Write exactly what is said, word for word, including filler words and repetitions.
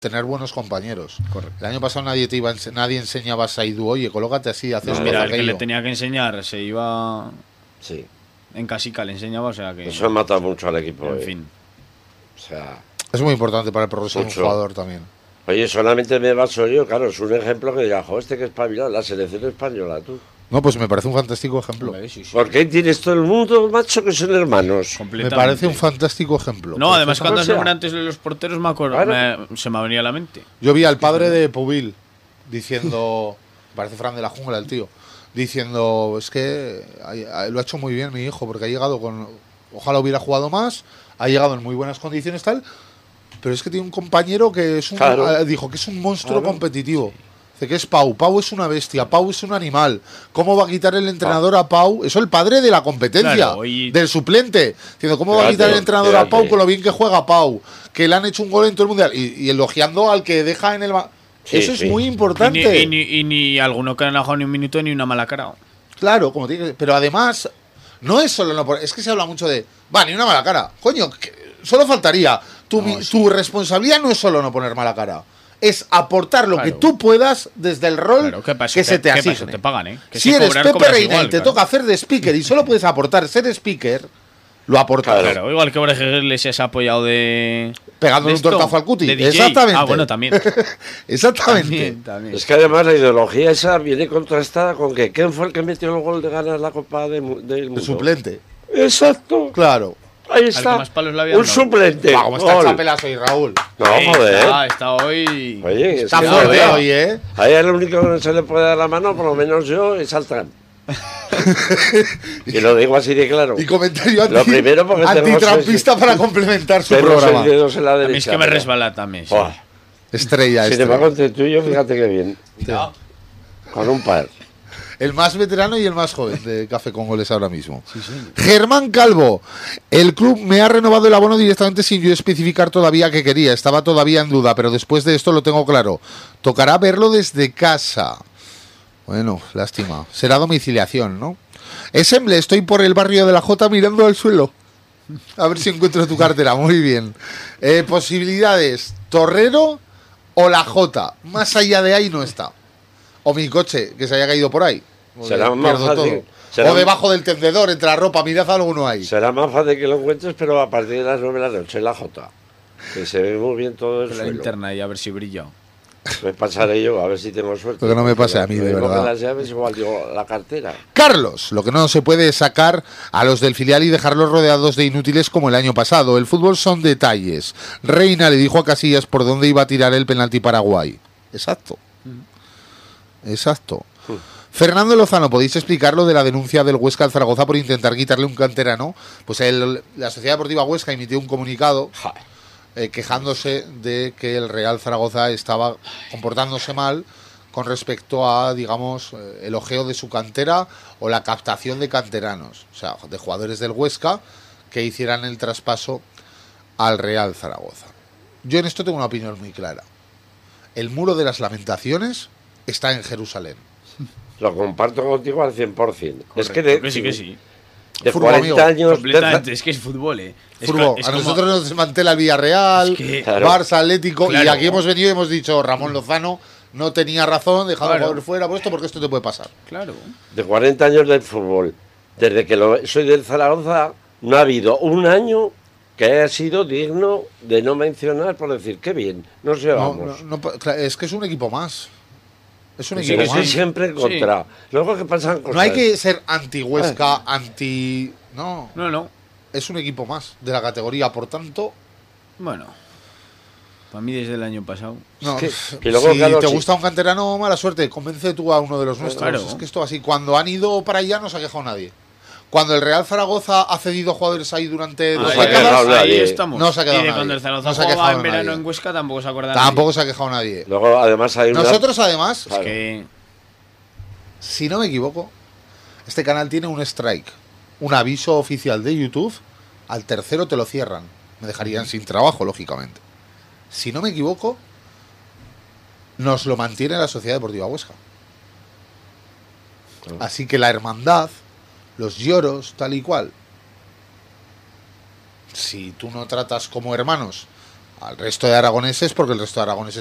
tener buenos compañeros. Correcto. El año pasado nadie te iba ense- nadie enseñaba a Saidu, oye, colócate así, haces No, esto, mira, el que aquello. le tenía que enseñar se iba Sí. en casica, le enseñaba, o sea que... Eso ha matado mucho al equipo. En eh. fin. O sea, Es muy importante para el progreso de un Mucho. jugador también. oye, solamente me baso yo, claro, es un ejemplo que diga, jo, este que es espabilado, la selección española, tú. No, pues me parece un fantástico ejemplo. Hombre, sí, sí. ¿Por qué tienes todo el mundo, macho, que son hermanos? Me Completamente. parece un fantástico ejemplo. No, además Perfecto. cuando O has sea, nombrado antes de los porteros me acuerdo, claro. me- se me venía a la mente. Yo vi al padre de Pubil diciendo, parece Fran de la Jungla el tío, diciendo, es que ay- ay, lo ha hecho muy bien mi hijo, porque ha llegado con, ojalá hubiera jugado más, ha llegado en muy buenas condiciones tal, pero es que tiene un compañero que es un, Claro. ah, dijo que es un monstruo Claro. competitivo. Dice que es Pau, Pau es una bestia, Pau es un animal. ¿Cómo va a quitar el entrenador a Pau? Eso el padre de la competencia, Claro, y- del suplente. Diciendo, ¿cómo va a Fíjate, quitar el entrenador a Pau fíjate. con lo bien que juega Pau? Que le han hecho un gol en todo el mundial. Y, y elogiando al que deja en el... ba- Sí, Eso sí. es muy Y ni, importante. y, ni, y ni alguno que no ha jugado ni un minuto ni una mala cara. Claro, como tiene que- pero además, no es solo no por- es que se habla mucho de, va, ni una mala cara. Coño, que- solo faltaría. Tu, mi- tu responsabilidad no es solo no poner mala cara. Es aportar lo Claro. que tú puedas desde el rol Claro, ¿qué pasa? que se te ¿Qué asigne. pasa? Te pagan, ¿eh? Que si si eres cobrar, Pepe cobras Reina igual, y te claro. toca hacer de speaker y solo puedes aportar ser speaker, lo aportas. Claro. Claro, igual que Borja Iglesias ha apoyado de... Pegándole de un esto, tortazo al cuti. de D J. Exactamente. Ah, bueno, también. Exactamente. También, también. Es que además la ideología esa viene contrastada con que ¿quién fue el que metió el gol de ganar la Copa de mu- del Mundo? De suplente. Exacto. Claro. Ahí que está. más palos le había Un dado. suplente. Va, como está Gol. chapelazo y Raúl. No, Eh, joder. Está, está hoy... Oye, es Está que es fuerte verdad. hoy, ¿eh? Ahí el único que no se le puede dar la mano, por lo menos yo, es al Trump. Y lo digo así de claro. Y comentario anti, Lo primero porque tengo antitrampista seis- para complementar su Tengo programa. seis dedos en la A mí derecha. es que me pero- resbala también. sí. Buah. Estrella, Sin estrella. embargo, entre tú y yo, fíjate qué bien. Cuidado. Con un par. El más veterano y el más joven de Café con Goles ahora mismo. Germán Calvo. El club me ha renovado el abono directamente sin yo especificar todavía qué quería. Estaba todavía en duda, pero después de esto lo tengo claro. Tocará verlo desde casa. Bueno, lástima. Será domiciliación, ¿no? Esemble, estoy por el barrio de la Jota mirando al suelo. A ver si encuentro tu cartera. Muy bien. Eh, posibilidades. Torrero o la Jota. Más allá de ahí no está. O mi coche, que se haya caído por ahí. Será Porque más pierdo fácil. todo. Será- O debajo del tendedor, entre la ropa, mirad alguno ahí. Será más fácil que lo encuentres, pero a partir de las nueve de la noche en la Jota. Que se ve muy bien todo el Con la suelo. linterna y a ver si brilla. Me pasaré yo, a ver si tengo suerte. Lo que no me Porque pase a mí, lo de mismo que verdad. las llaves, igual digo, la cartera. Carlos, lo que no se puede es sacar a los del filial y dejarlos rodeados de inútiles como el año pasado. El fútbol son detalles. Reina le dijo a Casillas por dónde iba a tirar el penalti Paraguay. Exacto. Exacto. Fernando Lozano, ¿podéis explicar lo de la denuncia del Huesca al Zaragoza por intentar quitarle un canterano? Pues el- la Sociedad Deportiva Huesca emitió un comunicado eh, quejándose de que el Real Zaragoza estaba comportándose mal con respecto a, digamos, eh, el ojeo de su cantera o la captación de canteranos, o sea, de jugadores del Huesca que hicieran el traspaso al Real Zaragoza. Yo en esto tengo una opinión muy clara. El muro de las lamentaciones está en Jerusalén. Lo comparto contigo al cien por ciento. Es que de, Que sí, que sí. de Fútbol, cuarenta amigo. años... Completamente. Es que es fútbol, ¿eh? Es Fútbol. co- es A como- nosotros nos desmantela el Villarreal, Es que- Claro. Barça, Atlético, y Claro. aquí hemos venido y hemos dicho Ramón Lozano no tenía razón, dejado Claro. el jugador fuera por esto porque esto te puede pasar. Claro. de cuarenta años del fútbol, desde que lo, soy del Zaragoza, no ha habido un año que haya sido digno de no mencionar por decir, qué bien, nos No, llevamos. no, no, claro, es que es un equipo más. Es un Sí, equipo que soy más. siempre en contra. Luego que pasan cosas. No hay que ser anti-Huesca, anti... No, No, no. es un equipo más de la categoría, por tanto... Bueno. Para mí desde el año pasado. No, que- que luego, si claro, te sí. gusta un canterano, mala suerte, convence tú a uno de los nuestros. Claro. Es que esto así, cuando han ido para allá no se ha quejado nadie. Cuando el Real Zaragoza ha cedido jugadores ahí durante No dos se ha décadas, quejado ahí nadie. estamos. No se ha quedado y de nadie. cuando el Zaragoza No se ha jugaba quejado en verano nadie. en Huesca tampoco se acuerda tampoco se ha quejado nadie. Luego, además, hay una... Nosotros, además, Claro. Que... si no me equivoco, este canal tiene un strike, un aviso oficial de YouTube. Al tercero te lo cierran. Me dejarían sin trabajo, lógicamente. Si no me equivoco, nos lo mantiene la Sociedad Deportiva Huesca. Así que la hermandad, los lloros, tal y cual. Si tú no tratas como hermanos al resto de aragoneses, porque el resto de aragoneses